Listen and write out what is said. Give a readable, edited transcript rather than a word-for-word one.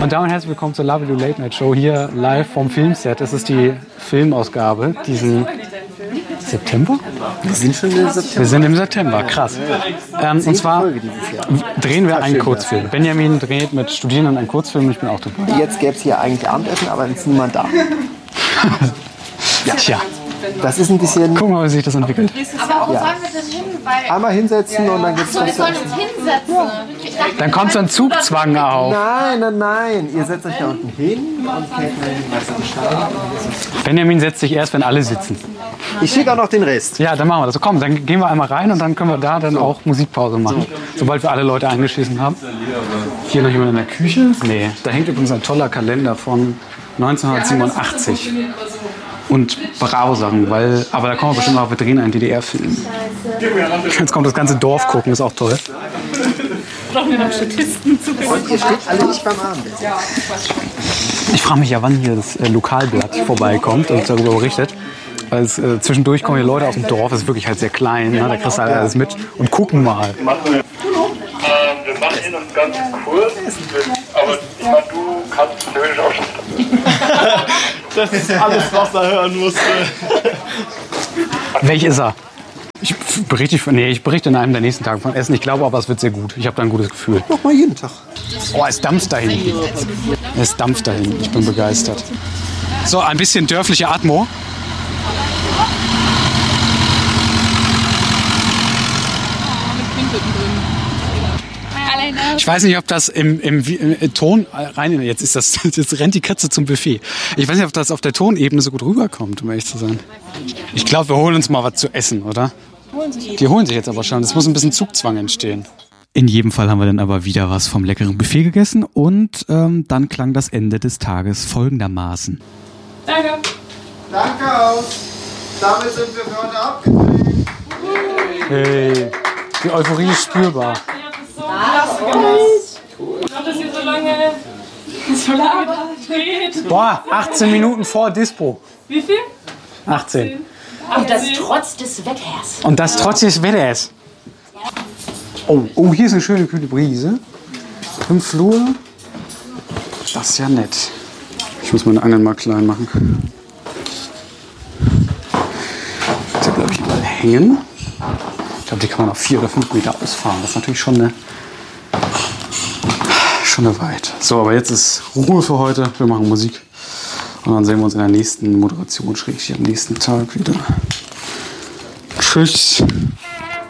Und damit herzlich willkommen zur Love You Late Night Show hier live vom Filmset. Das ist die Filmausgabe diesen September? Wir sind schon im September. Wir sind im September, krass. Und zwar drehen wir einen Kurzfilm. Benjamin dreht mit Studierenden einen Kurzfilm und ich bin auch dabei. Jetzt gäbe es hier eigentlich Abendessen, aber ist niemand da. Ja. Tja. Das ist ein bisschen... Gucken wir mal, wie sich das entwickelt. Aber wo sollen wir denn hin? Weil Einmal hinsetzen und dann geht's wir was zu sollen essen. uns hinsetzen. Ich dachte, Dann kommt so ein Zugzwang auf. Nein. Ihr setzt euch da unten hin und kennt den Stein. Benjamin setzt sich erst, wenn alle sitzen. Ich schicke auch noch den Rest. Ja, dann machen wir das. So, komm, dann gehen wir einmal rein und dann können wir da dann auch Musikpause machen. Sobald wir alle Leute eingeschmissen haben. Hier noch jemand in der Küche? Nee, da hängt übrigens ein toller Kalender von 1987. Und Bravo-Sachen, aber da kommen wir bestimmt auch, wir drehen einen DDR-Film. Jetzt kommt das ganze Dorf gucken, ist auch toll. brauchen wir noch Statisten zu finden. Und ihr steht alle nicht beim Abendessen. Ich frage mich ja, wann hier das Lokalblatt vorbeikommt und darüber berichtet. Weil zwischendurch kommen hier Leute aus dem Dorf, das ist wirklich halt sehr klein, ne? Da kriegst du halt alles mit und gucken mal. Wir machen ihn uns ganz kurz, aber ich meine, du kannst theoretisch auch schon. Das ist alles, was er hören musste. Welch ist er? Ich berichte in einem der nächsten Tage von Essen. Ich glaube aber, es wird sehr gut. Ich habe da ein gutes Gefühl. Mach mal jeden Tag. Oh, es dampft dahin. Es dampft dahin. Ich bin begeistert. So, ein bisschen dörfliche Atmo. Ich weiß nicht, ob das im Ton rein. Jetzt rennt die Katze zum Buffet. Ich weiß nicht, ob das auf der Tonebene so gut rüberkommt, um ehrlich zu sein. Ich glaube, wir holen uns mal was zu essen, oder? Die holen sich jetzt aber schon. Es muss ein bisschen Zugzwang entstehen. In jedem Fall haben wir dann aber wieder was vom leckeren Buffet gegessen und dann klang das Ende des Tages folgendermaßen. Danke. Danke aus. Damit sind wir für heute abgedreht. Hey, die Euphorie ist spürbar. Klasse gemacht. Dass ihr so lange dreht. Boah, 18 Minuten vor Dispo. Wie viel? 18. Und das trotz des Wetters. Und das trotz des Wetters. Oh, hier ist eine schöne kühle Brise. Im Flur. Das ist ja nett. Ich muss meine Angeln mal klein machen. Da glaube ich überall hängen. Ich glaube, die kann man auf 4 oder 5 Meter ausfahren. Das ist natürlich schon eine Weite. So, aber jetzt ist Ruhe für heute. Wir machen Musik. Und dann sehen wir uns in der nächsten Moderation, schräg am nächsten Tag wieder. Tschüss.